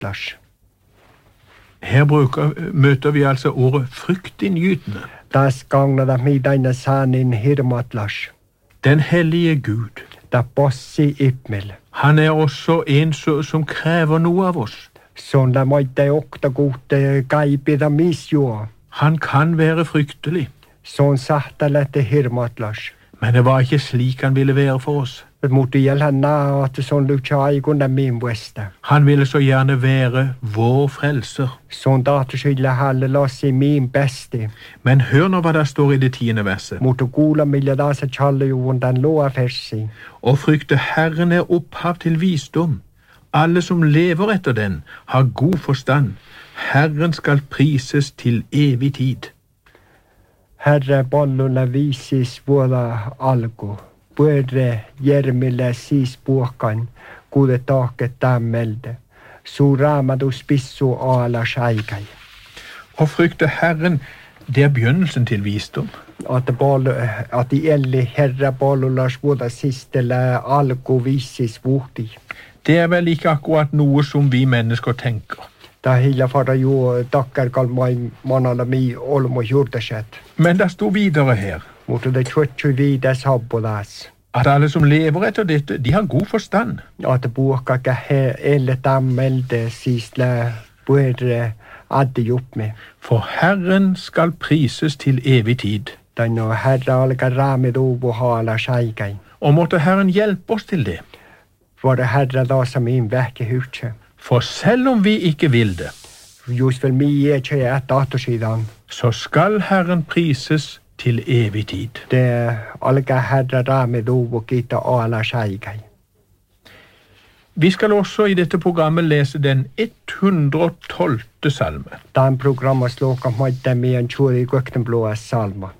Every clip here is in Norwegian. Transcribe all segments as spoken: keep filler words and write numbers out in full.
hirmatlars. Her bruker, møter vi altså ordet fryktinngytende. Das gagnar det med denne sanin hirmatlars. Den hellige Gud. Da bossi ypmel. Han er også en som krever noe av oss. Sånn det måtte okta gode gaibida misjoa. Han kan være fryktelig. Sånn satt lette hirmatlars. Men det var ikke slik han ville være for oss. Det måtte gjelde henne at sånn lucha eigunda min beste. Han ville så gjerne være vår frelser. Sånn at skylde halle loss i min beste. Men hør nå hva det står i det tiende verset. Måtte gola milja da så challe jo den loa fersi. Og frykte Herren er opphav til visdom. Alle som lever etter den har god forstand. Herren skal prises til evig tid. Herre bolluna visis våra algo. Børe jermille sis buokan, kuule taket tämmelde. Su raamadu spissu ala sjaikai. Og frykte Herren, det er begynnelsen til visdom. At, bol, at i elli herre bollulas våra sistele algo visis vuhti. Det er vel ikke akkurat noe som vi mennesker tenker. Da hila fara jo takkar kalmai manala mi olmo hjortashet. Men det sto videre her. Måtte det tjøtju vides habbolas. At alle som lever etter dette, de har god forstand. At buokka he elle tammelde sisle børe adde jobb med. For Herren skal prises til evig tid. Den og herre alga ramed obo hala sjaikai. Og måtte Herren hjelpe oss til det. Var det herre da som min vekke hutje. For selv om vi ikke vil det, just vel mi er ikke et datorsidan, så skal Herren prises til evig tid. Det alga herre ramed obo gita ala sjaikai. Vi skal også i dette programmet lese den ett hundre og tolvte salme. Den programmet slåk om måtte med en tjur i gøktenblåa salma.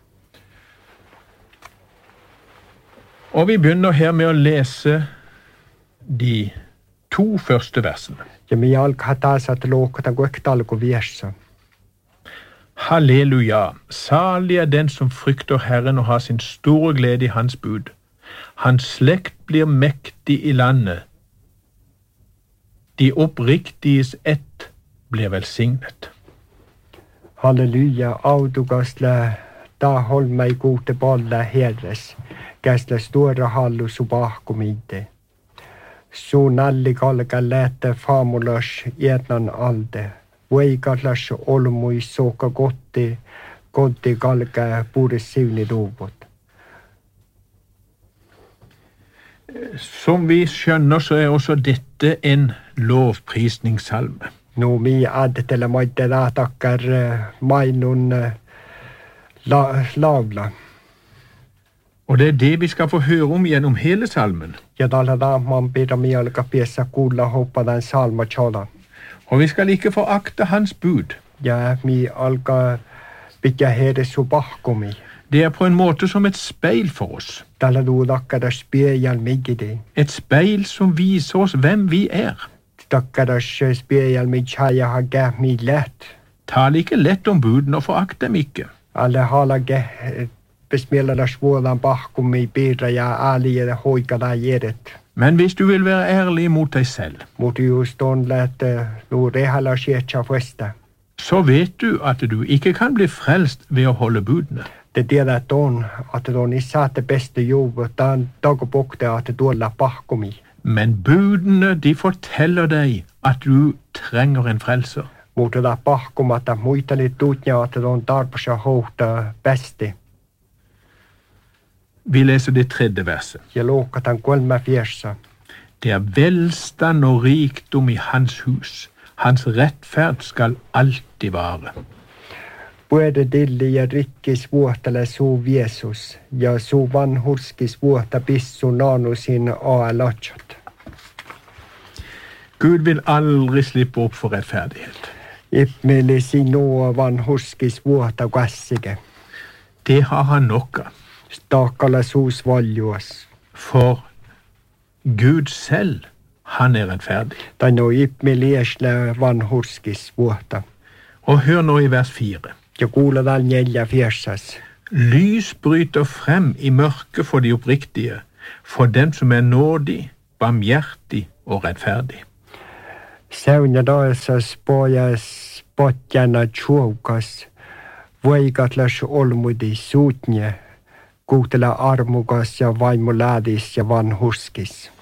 Og vi begynner her med å lese de to første versene. Ja mi alka hatasa til låka den gøktalgo versa. Halleluja, salig er den som frykter Herren og har sin store glede i hans bud. Hans slekt blir mektig i landet. De oppriktiges ett blir velsignet. Halleluja, audugasle, da hold meg gode bolle herres, gasle store hallo subakomide. Så nalli kalga lete famulas etnan alde. Veikallas olmui soka gotti, gotti kalga pure sivni dovot. Som vi skjønner, så er også dette en lovprisningssalme. No mi addetele maite takkar mainun la, lavla. Og det er det vi skal få høre om gjennom hele salmen. Ja tällä man pidä mi alka piessä kuulla hoppa den salma tjala. Og vi skal ikke forakte hans bud. Ja mi alka pitää heide subahkomi. Det er på en måte som et speil for oss. Tällä du takkar spejal migidi. Et speil som viser oss hvem vi er. Takkar spejal mi tjaja ha gæh mi lett. Tal ikke lett om buden og forakt dem ikke. Alle hala gæh besmellada svålan bahkomi pidra ja ääliä hoikada jedet. Men hvis du vil være ærlig mot deg selv, mot just on lette nu rehala sjetja festa. Så vet du at du ikke kan bli frelst ved å holde budene. Det tiedät on, att on isä det bästa jobbet, dan dagobokte att tuolla pahkomi. Men budene, de forteller deg at du trenger en frelser. Mutta da pahkomata muitali tutnia, att on tarpasa houta bästi. Vi leser det tredje verset. Ja loukatan kolme fjersa. Det er velstand og rikdom i hans hus. Hans rettferd skal alltid vare. Både dilli ja rikkis vuotale suu Jeesus, ja suu vanhurskis vuota pissu naanusin aalatsat. Gud vil aldri slippe opp for rettferdighet. Ipmeli sinua vanhurskis vuota kassike. Det har han nok av. Stakala suus valjuas. For Gud selv, han er rettferdig. Den og ipmeli esle vanhurskis vuota. Og hør nå i vers fire. Ja kuulla dal neljä fjersas. Lys bryter frem i mørket for de oppriktige, for den som er nådig, barmhjertig og rettferdig. Seunja taasas pojas potjana tjuukas, voikatlas olmudi suutnje, kuutela armukas ja vaimuläädis ja vanhuskis.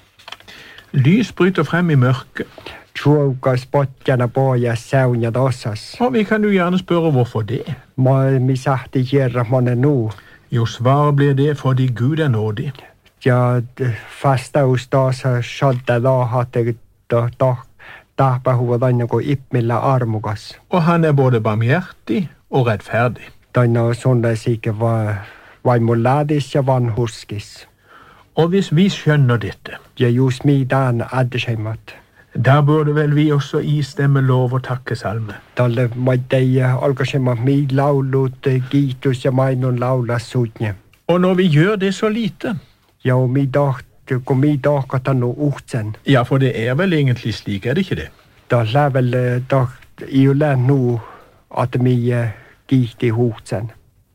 Lys bryter frem i mørket. Tjuukas potjana pojas seunja taasas. Og vi kan jo gjerne spørre hvorfor det. Ma misahti kierra monen nu. Jo, svaret blir det fordi Gud er nådig. Ja vastaus taasa shadda laahate ta tahpahuva aina kuin ippmillä armukas. Og han er både barmhjertig og rettferdig. Taina sonda sikke va vaimuläädis ja vanhuskis. Og hvis vi skjønner dette, ja just midaan addesemmat. da burde vel vi også istemme lov og takkesalme. Talle maitei alkaisemmat mi laulut kiitos ja mainon laulas suutnje. Og når vi gjør det så lite, ja mi taht kun mi tahkatan nu uhtsen. ja, for det er vel egentlig slik, er det ikke det? Da lävel da i ole nu at mi kiitti huhtsen.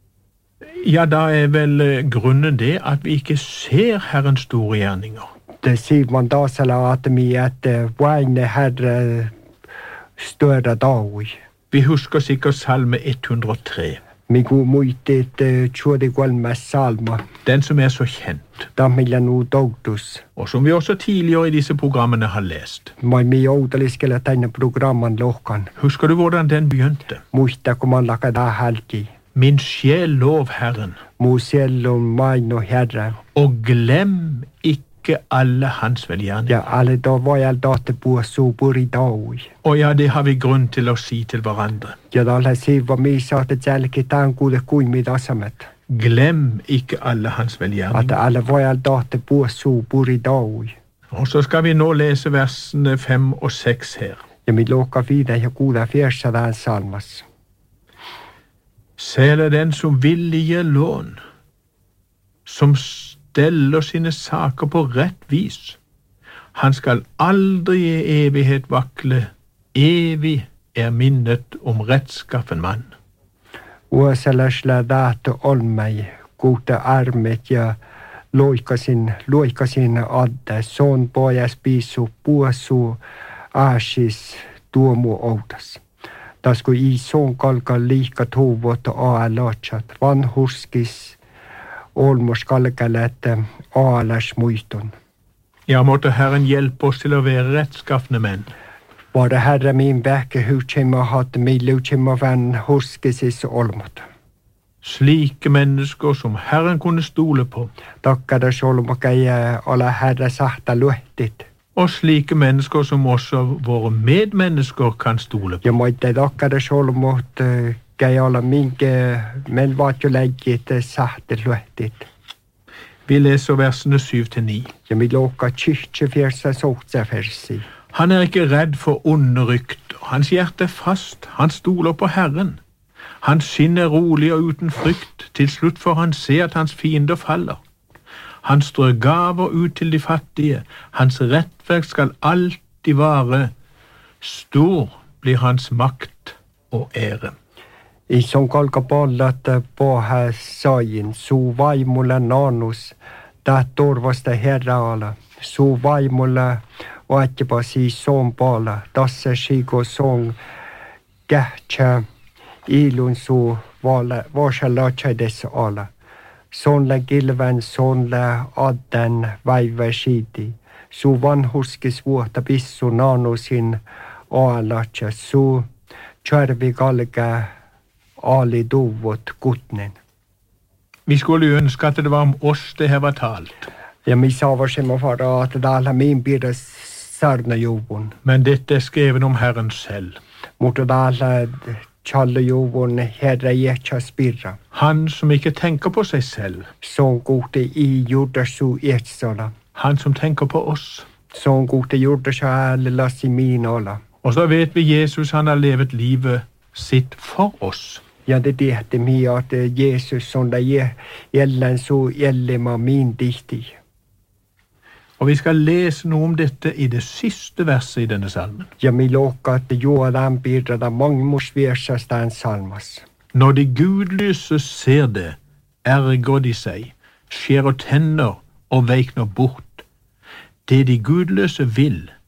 Ja, da er vel grunnen det at vi ikke ser Herrens store gjerninger. Det sier man da selv at mi et vaine herre større dag. Vi husker sikkert salme ett hundre og tre. Mi god muitit tjuodi kolme salma. Den som er så kjent. Da millä nu doutus. Og som vi også tidligere i disse programmene har lest. Mai mi outaliskella tänne programman lohkan. Husker du hvordan den begynte? Muista kun man lakada halki. Min sjel lov Herren. Mu sjellon maino herre. Og glem ikke alle hans velgjerninger. Ja, alle da var jeg date på så bor i dag. Og ja, det har vi grunn til å si til hverandre. Ja, da la si hva mi sa til jälki tankuude kuin mi tasamet. Glem ikke alle hans velgjerninger. At alle var jeg date på så bor i dag. Og så skal vi nå lese versene fem og seks her. Ja, mi lokka videre ja kuuda fjersa den salmas. Selv er den som villige lån, som steller sine saker på rett vis. Han skal aldri i evighet vakle, evig er minnet om rettskaffen mann. Uosalasla daate olmei, kuuta armet ja loikasin, loikasin adde, son pojas piisu puosu aasis tuomu outas. Tasku i son kalkal liika tuuvot aalatsat, vanhuskis olmos kalkalette aalas muistun. Ja, måtte Herren hjelpe oss til å være rettskaffende menn. Bare herre min väke hutsima hatt mi lutsima venn huskesis olmot. Slike mennesker som Herren kunne stole på. Takkada solmokaja ala herre sahta luhtit. Og slike mennesker som også våre medmennesker kan stole på. Ja moitte takkada solmot kai ala minke melvaatjo läggit sahta luhtit. Vi leser versene syv til ni. Ja mi lokka kyrkje fjersa sohtsa fersi. Han er ikke redd for onde rykter. Hans hjerte er fast. Han stoler på Herren. Han skinner rolig og uten frykt. Til slutt får han se at hans fiender faller. Han strør gaver ut til de fattige. Hans rettverk skal alltid vare. Stor blir hans makt og ære. I som kalka pallat poha sain, su vaimulla nanus, ta turvasta herraala, su vaimulla vaatipa siis soon paala, tässä siiko soon kähtsä ilun su vaasa latsaides ala. Sonle kilven, sonle adden väivä siiti. Su vanhuskis vuotta pissu nanusin aalatsa, su tjärvi kalke ali tuvot kutnen. Vi skulle ønske at det var om oss det her var talt. Ja mi saavasimme fara, at täällä min piirres sarnajuvun. Men dette er skrevet om Herren selv. Mutta täällä tjallajuvun herra jähtsä spirra. Han som ikke tenker på seg selv. Son kuhti i juurdasu etsala. Han som tenker på oss. Son kuhti juurdasu äälle lassi min olla. Og så vet vi Jesus, han har levet livet sitt for oss. Ja det tehti mi, at Jesus on da jälleen su jällema min tihti. Og vi skal lese noe om dette i det siste verset i denne salmen. Ja mi lokka, at juodaan piirrata mangmus viersastaan salmas. Når de gudløse ser det, erger de seg, skjærer tenner og veikner bort. Det de gudløse vil,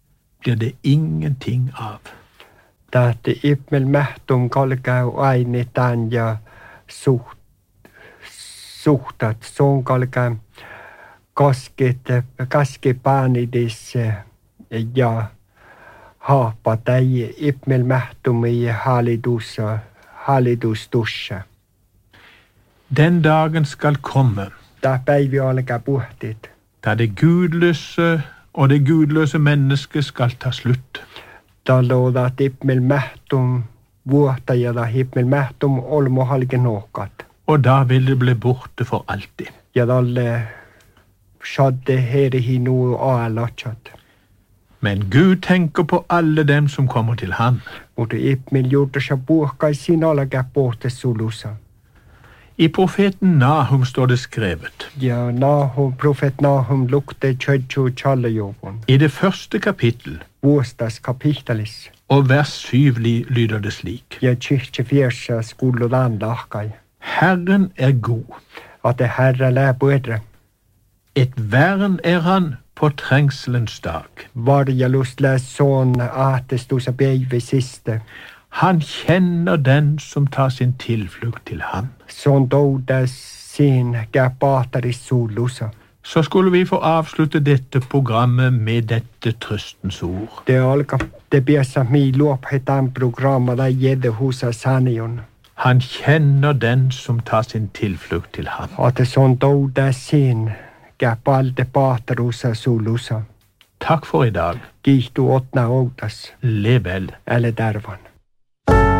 blir det ingenting av. Tähti ippmel mähtun kalkäy aini tän ja suht, suhtat. Suun kalkäy kaskit, kaskipäänidis ja haapa täi ippmel mähtumi hallitussa, hallitustussa. Den dagen skal komme, Tää päivi alkaa puhtit. da det gudløse og det gudløse mennesket skal ta slutt. Da loodat ippmel mähtum vuohtajalla ippmel mähtum olmo halken nokat. Og da vil det bli borte for alltid. Ja dalle skadde herihi nu aalatsat. Men Gud tenker på alle dem som kommer til ham. Mutta ippmel juurtasa puhkai siinä alkaa pohtes sulussa. I profeten Nahum står det skrevet. Ja Nahum, profet Nahum lukte tjötju tjallejovun. I det første kapittel, Vuostas kapitelis. og vers syv ly- lyder det slik. Ja tjihti fiersa skullu landlahkai. Herren er god. At det herra lää puedre. Et vern er han på trengselens dag. Varjalus lää son ahtestusa päivi siste. Han kjenner den som tar sin tilflukt til ham. Son toudas sin gää paataris sulussa. Så skulle vi få avslutte dette programmet med dette trøstens ord. Det alkaa te piässä mi luophetan programmada jede husa sanion. Han kjenner den som tar sin tilflukt til ham. At det son toudas sin gää palde paatarusa sulussa. Takk for i dag. Kiihtu otna outas. Lev vel. Eller dervan.